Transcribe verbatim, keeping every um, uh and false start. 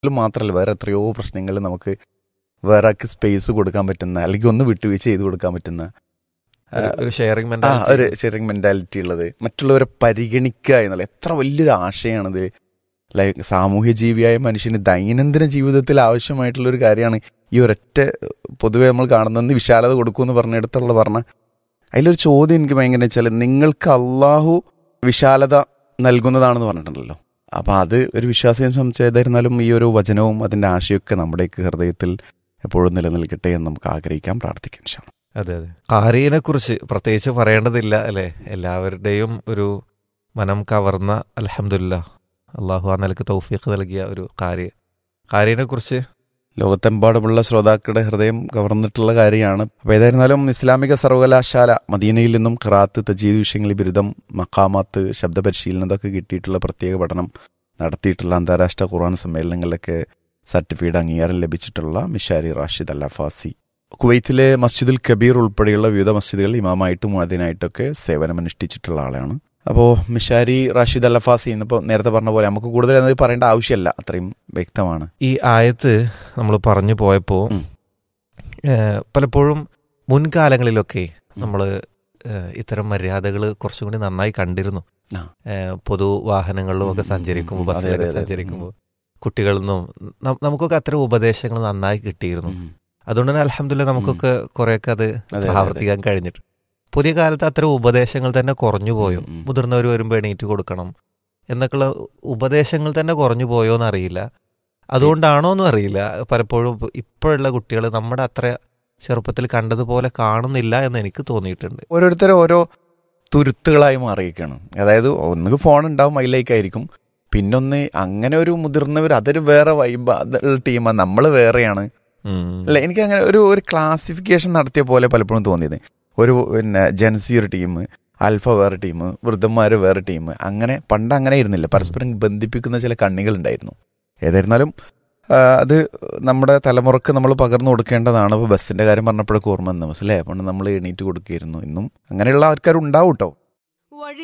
മാത്രമല്ല വേറെ എത്രയോ പ്രശ്നങ്ങൾ നമുക്ക് വേറെ ആൾക്ക് സ്പേസ് കൊടുക്കാൻ പറ്റുന്ന അല്ലെങ്കിൽ ഒന്ന് വിട്ടുവീഴ്ച ചെയ്ത് കൊടുക്കാൻ പറ്റുന്ന ഒരു ഷെയറിംഗ് ആ ഒരു ഷെയറിംഗ് മെന്റാലിറ്റി ഉള്ളത്, മറ്റുള്ളവരെ പരിഗണിക്കുക എന്നുള്ള എത്ര വലിയൊരു ആശയമാണിത്. ലൈക്ക് സാമൂഹ്യ ജീവിയായ മനുഷ്യന് ദൈനംദിന ജീവിതത്തിൽ ആവശ്യമായിട്ടുള്ള ഒരു കാര്യമാണ് ഈ ഒരൊറ്റ പൊതുവെ നമ്മൾ കാണുന്നതെന്ന് വിശാലത കൊടുക്കുമെന്ന് പറഞ്ഞിടത്തുള്ള പറഞ്ഞ അതിലൊരു ചോദ്യം എനിക്ക് ഭയങ്കര വെച്ചാൽ നിങ്ങൾക്ക് അള്ളാഹു വിശാലത നൽകുന്നതാണെന്ന് പറഞ്ഞിട്ടുണ്ടല്ലോ. അപ്പം അത് ഒരു വിശ്വാസിയെ സംബന്ധിച്ചായിരുന്നാലും ഈ ഒരു വചനവും അതിൻ്റെ ആശയമൊക്കെ നമ്മുടെയൊക്കെ ഹൃദയത്തിൽ എപ്പോഴും നിലനിൽക്കട്ടെ എന്ന് നമുക്ക് ആഗ്രഹിക്കാം, പ്രാർത്ഥിക്കാം. ഇൻഷാ അല്ലാഹ്. അതെ അതെ ഖാരിയെ കുറിച്ച് പ്രത്യേകിച്ച് പറയേണ്ടതില്ല അല്ലേ? എല്ലാവരുടെയും ഒരു മനം കവർന്ന, അൽഹംദുലില്ലാഹ്, അള്ളാഹു ആ നിലക്ക് തൗഫീഖ് നൽകിയ ഒരു ഖാരി. ഖാരിയെ കുറിച്ച് ലോകത്തെമ്പാടുമുള്ള ശ്രോതാക്കളുടെ ഹൃദയം കവർന്നിട്ടുള്ള കാര്യമാണ്. അപ്പോൾ ഏതായിരുന്നാലും ഇസ്ലാമിക സർവകലാശാല മദീനയിൽ നിന്നും ഖിറാഅത്ത്, തജ്വീദ് വിഷയങ്ങളിൽ ബിരുദം, മഖാമാത്ത്, ശബ്ദപരിശീലനം ഇതൊക്കെ കിട്ടിയിട്ടുള്ള പ്രത്യേക പഠനം നടത്തിയിട്ടുള്ള അന്താരാഷ്ട്ര ഖുർആൻ സമ്മേളനങ്ങളിലൊക്കെ സർട്ടിഫിക്കറ്റ് അംഗീകാരം ലഭിച്ചിട്ടുള്ള മിഷാരി റാഷിദ് അൽ അഫാസി കുവൈത്തിലെ മസ്ജിദുൽ കബീർ ഉൾപ്പെടെയുള്ള വിവിധ മസ്ജിദുകൾ ഇമാമായിട്ടും മുഅദ്ദിനായിട്ടൊക്കെ സേവനമനുഷ്ഠിച്ചിട്ടുള്ള ആളാണ്. അപ്പോൾ മിഷാരി റാഷിദ് അൽ അഫാസി എന്നിപ്പോൾ നേരത്തെ പറഞ്ഞ പോലെ നമുക്ക് കൂടുതൽ എന്നത് പറയേണ്ട ആവശ്യമല്ല, അത്രയും വ്യക്തമാണ്. ഈ ആയത്ത് നമ്മൾ പറഞ്ഞു പോയപ്പോൾ പലപ്പോഴും മുൻകാലങ്ങളിലൊക്കെ നമ്മൾ ഇത്തരം മര്യാദകൾ കുറച്ചും കൂടി നന്നായി കണ്ടിരുന്നു. പൊതു വാഹനങ്ങളിലും ഒക്കെ സഞ്ചരിക്കുമ്പോൾ, ബസ്സിലൊക്കെ സഞ്ചരിക്കുമ്പോൾ കുട്ടികളിൽ നിന്നും നമുക്കൊക്കെ അത്തരം ഉപദേശങ്ങൾ നന്നായി കിട്ടിയിരുന്നു. അതുകൊണ്ട് തന്നെ അൽഹംദുലില്ലാഹ് നമുക്കൊക്കെ കുറേയൊക്കെ അത് ആവർത്തിക്കാൻ കഴിഞ്ഞിട്ട്. പുതിയ കാലത്ത് അത്തരം ഉപദേശങ്ങൾ തന്നെ കുറഞ്ഞു പോയോ? മുതിർന്നവർ വരുമ്പോൾ എണീറ്റ് കൊടുക്കണം എന്നൊക്കെയുള്ള ഉപദേശങ്ങൾ തന്നെ കുറഞ്ഞു പോയോ എന്നറിയില്ല. അതുകൊണ്ടാണോ എന്നും അറിയില്ല. പലപ്പോഴും ഇപ്പോഴുള്ള കുട്ടികൾ നമ്മുടെ അത്ര ചെറുപ്പത്തിൽ കണ്ടതുപോലെ കാണുന്നില്ല എന്ന് എനിക്ക് തോന്നിയിട്ടുണ്ട്. ഓരോരുത്തരും ഓരോ തുരുത്തുകളായി മാറിയിരിക്കുകയാണ്. അതായത് ഒന്നുകിൽ ഫോൺ ഉണ്ടാവും, അതിലേക്കായിരിക്കും. പിന്നൊന്ന് അങ്ങനെ ഒരു മുതിർന്നവർ അതൊരു വേറെ വൈബ് അതുള്ള ടീമാണ്, നമ്മൾ വേറെയാണ് അല്ല. എനിക്ക് അങ്ങനെ ഒരു ഒരു ക്ലാസിഫിക്കേഷൻ നടത്തിയ പോലെ പലപ്പോഴും തോന്നിയത്. ഒരു പിന്നെ ജെൻസി ഒരു ടീം, ആൽഫ വേറെ ടീം, വൃദ്ധന്മാർ വേറെ ടീം, അങ്ങനെ പണ്ട് അങ്ങനെ ആയിരുന്നില്ല. പരസ്പരം ബന്ധിപ്പിക്കുന്ന ചില കണ്ണികളുണ്ടായിരുന്നു. ഏതായിരുന്നാലും അത് നമ്മുടെ തലമുറക്ക് നമ്മൾ പകർന്നു കൊടുക്കേണ്ടതാണ്. ഇപ്പോൾ ബസ്സിൻ്റെ കാര്യം പറഞ്ഞപ്പോഴൊക്കെ ഓർമ്മ വന്നു മനസ്സിലേ, പണ്ട് നമ്മൾ എണീറ്റ് കൊടുക്കുകയായിരുന്നു. ഇന്നും അങ്ങനെയുള്ള ആൾക്കാരുണ്ടാവും കേട്ടോ.